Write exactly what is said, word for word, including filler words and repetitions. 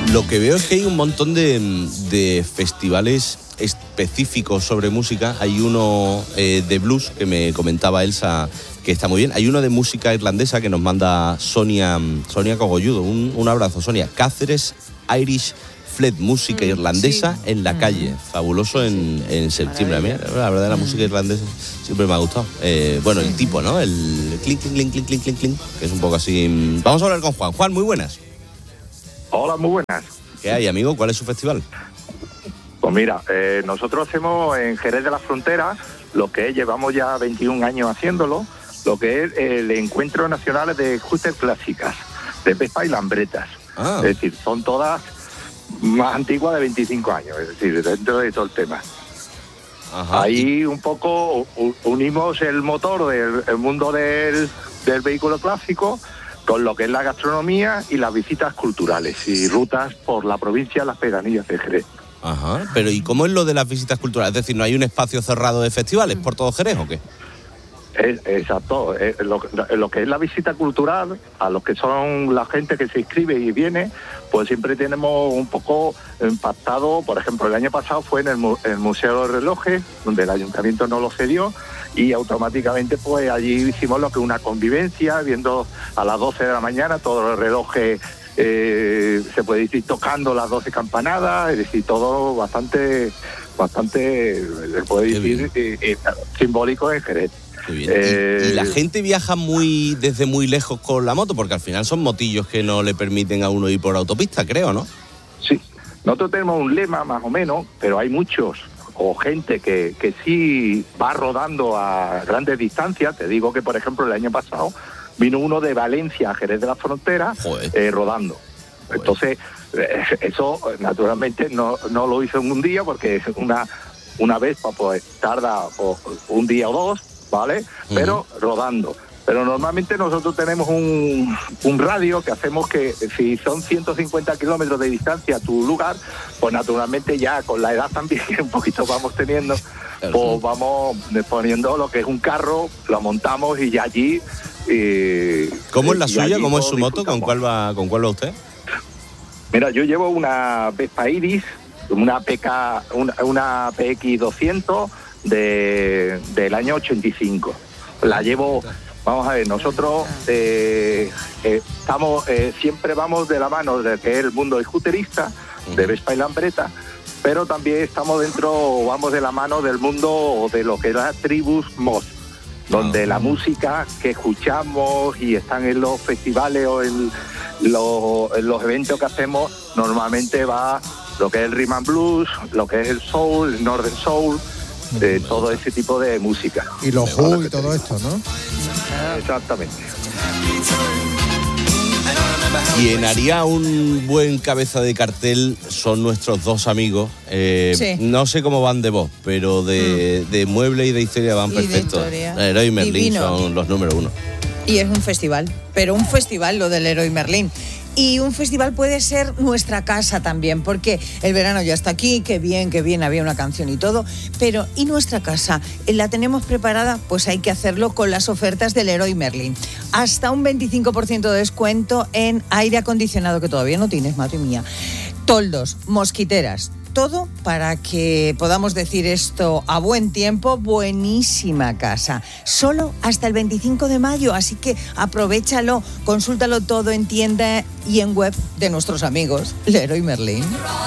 Lo que veo es que hay un montón de, de festivales específicos sobre música. Hay uno eh, de blues que me comentaba Elsa, que está muy bien. Hay uno de música irlandesa que nos manda Sonia, Sonia Cogolludo. Un, un abrazo, Sonia. Cáceres Irish Fleet, música mm, irlandesa sí. en la mm. calle. Fabuloso en, en septiembre. A mí, la verdad, la mm. música irlandesa siempre me ha gustado. Eh, bueno, sí. el tipo, ¿no? El clink, clink, clink, clink, clink, clink, que es un poco así. Vamos a hablar con Juan. Juan, muy buenas. Hola, muy buenas. ¿Qué hay, amigo? ¿Cuál es su festival? Pues mira, eh, nosotros hacemos en Jerez de la Frontera lo que es, llevamos ya veintiún años haciéndolo, lo que es el Encuentro Nacional de Scooter Clásicas, de Vespa y Lambretas. Ah. Es decir, son todas más antiguas de veinticinco años, es decir, dentro de todo el tema. Ajá. Ahí un poco unimos el motor del el mundo del, del vehículo clásico con lo que es la gastronomía y las visitas culturales y rutas por la provincia de las pedanías de Jerez. Ajá, pero ¿y cómo es lo de las visitas culturales? Es decir, ¿no hay un espacio cerrado de festivales por todo Jerez o qué? Es, exacto, es lo, lo que es la visita cultural, a los que son la gente que se inscribe y viene, pues siempre tenemos un poco impactado. Por ejemplo, el año pasado fue en el, el Museo de Relojes, donde el ayuntamiento no lo cedió, y automáticamente pues allí hicimos lo que es una convivencia, viendo a las doce de la mañana todos los relojes, eh, se puede decir, tocando las doce campanadas, es decir, todo bastante, bastante, se puede decir, eh, eh, simbólico en Jerez. Muy bien. Eh, ¿Y, ¿Y la gente viaja muy desde muy lejos con la moto? Porque al final son motillos que no le permiten a uno ir por autopista, creo, ¿no? Sí, nosotros tenemos un lema más o menos, pero hay muchos, o gente que, que sí va rodando a grandes distancias. Te digo que, por ejemplo, el año pasado vino uno de Valencia a Jerez de la Frontera eh, rodando. Joder. Entonces, eh, eso naturalmente no, no lo hizo en un día, porque una, una vez pues tarda o, un día o dos, ¿vale? Pero uh-huh. rodando. Pero normalmente nosotros tenemos un, un radio que hacemos que si son ciento cincuenta kilómetros de distancia a tu lugar, pues naturalmente ya con la edad también que un poquito vamos teniendo, pues vamos poniendo lo que es un carro, lo montamos y ya allí... Eh, ¿Cómo es la suya? ¿Cómo es su moto? ¿Con cuál va, con cuál va usted? Mira, yo llevo una Vespa Iris, una P K, una, una P X doscientos de, del año ochenta y cinco. La llevo... Vamos a ver, nosotros eh, eh, estamos eh, siempre vamos de la mano de que es el mundo scooterista, de Vespa y Lambreta, pero también estamos dentro, vamos de la mano del mundo de lo que es la tribus mod, donde uh-huh. la música que escuchamos y están en los festivales o en, lo, en los eventos que hacemos, normalmente va lo que es el rhythm and blues, lo que es el soul, el northern soul, de todo ese tipo de música. Y los Who y todo esto, ¿no? Exactamente. Llenaría un buen cabeza de cartel son nuestros dos amigos. Eh, sí. No sé cómo van de voz, pero de, mm. de mueble y de historia van perfectos. Leroy Merlin Divino. Son los número uno. Y es un festival, pero un festival lo de Leroy Merlin. Y un festival puede ser nuestra casa también, porque el verano ya está aquí, qué bien, qué bien, había una canción y todo, pero ¿y nuestra casa? ¿La tenemos preparada? Pues hay que hacerlo con las ofertas del Leroy Merlin. Hasta un veinticinco por ciento de descuento en aire acondicionado, que todavía no tienes, madre mía. Toldos, mosquiteras, todo para que podamos decir esto a buen tiempo, buenísima casa. Solo hasta el veinticinco de mayo, así que aprovéchalo, consúltalo todo en tienda y en web de nuestros amigos Leroy Merlin.